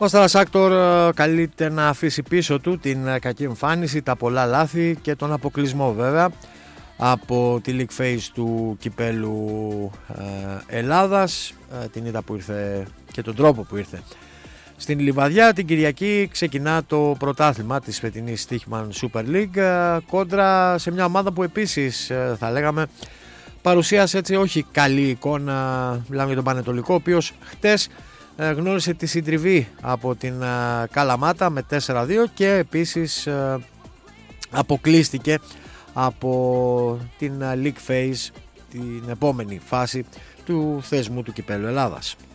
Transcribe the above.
Ο Σταρας Άκτορ καλείται να αφήσει πίσω του την κακή εμφάνιση, τα πολλά λάθη και τον αποκλεισμό βέβαια από τη League Phase του Κυπέλου Ελλάδας, την ήττα που ήρθε και τον τρόπο που ήρθε στην Λιβαδιά. Την Κυριακή ξεκινά το πρωτάθλημα της φετινής Stoichmann Super League κόντρα σε μια ομάδα που επίσης θα λέγαμε παρουσίασε έτσι όχι καλή εικόνα. Μιλάμε για τον Πανετολικό, ο οποίος χτες γνώρισε τη συντριβή από την Καλαμάτα με 4-2 και επίσης αποκλείστηκε από την League Phase, την επόμενη φάση του θεσμού του Κυπέλλου Ελλάδας.